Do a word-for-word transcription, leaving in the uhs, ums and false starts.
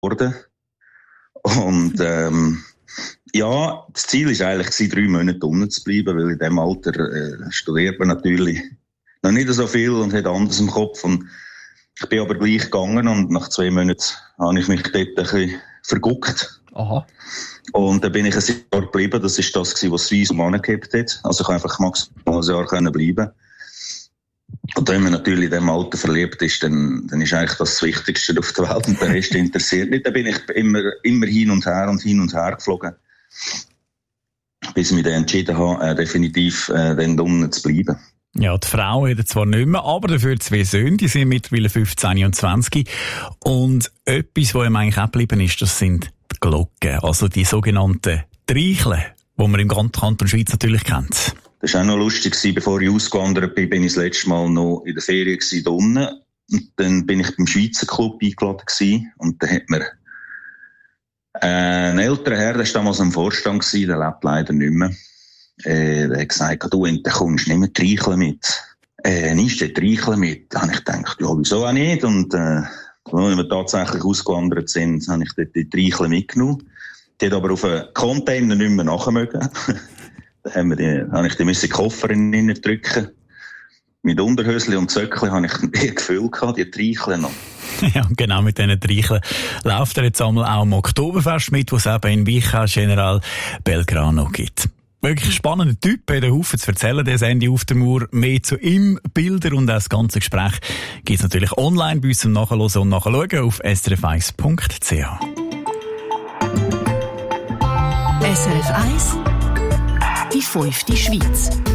geworden. Und ähm, ja, das Ziel war eigentlich, drei Monate unten zu bleiben, weil in diesem Alter äh, studiert man natürlich noch nicht so viel und hat anders im Kopf. Und ich bin aber gleich gegangen und nach zwei Monaten habe ich mich dort ein bisschen verguckt. Aha. Und dann bin ich ein Jahr geblieben. Das war das, was Swiss um angehabt hat. Also ich konnte einfach maximal ein Jahr bleiben. Und wenn man natürlich in diesem Alter verliebt ist, dann, dann ist eigentlich das das Wichtigste auf der Welt und der Rest interessiert nicht. Dann bin ich immer, immer hin und her und hin und her geflogen, bis ich mich dann entschieden habe, äh, definitiv äh, dann unten zu bleiben. Ja, die Frau hat zwar nicht mehr, aber dafür zwei Söhne, die sind mittlerweile fünfzehn und zwanzig. Und etwas, was ihm eigentlich auch geblieben ist, das sind die Glocken, also die sogenannten Treicheln, die man im ganzen Kanton Schweiz natürlich kennt. Das war auch noch lustig, bevor ich ausgewandert bin, bin ich das letzte Mal noch in der Ferien gewesen, da unten. Und dann bin ich beim Schweizer Club eingeladen gewesen. Und dann hat mir äh, ein älterer Herr, der war damals am Vorstand gewesen, der lebt leider nicht mehr. Äh, der hat gesagt, du, dann kommst du nicht mehr Treicheln mit. Äh, nimmst du Treicheln mit? Da habe ich gedacht, ja, wieso auch nicht? Und, äh, als wir tatsächlich ausgewandert sind, habe ich dort die Treicheln mitgenommen. Die hat aber auf einen Container nicht mehr nachmögen. Da haben wir die, habe ich die müssen Koffer in drücken. Mit Unterhösli und Zöckli habe ich ein Gefühl gehabt, die Treicheln noch. Ja, genau, mit diesen Treicheln läuft er jetzt einmal auch am Oktoberfest mit, wo es eben in Vicha General Belgrano gibt. Wirklich spannender Typ, hat einen Haufen zu erzählen, der Sandy auf der Mauer. Mehr zu ihm, Bilder und auch das ganze Gespräch gibt es natürlich online bei uns zum Nachhören und Nachschauen auf s r f eins punkt c h. S R F eins, die fünfte Schweiz.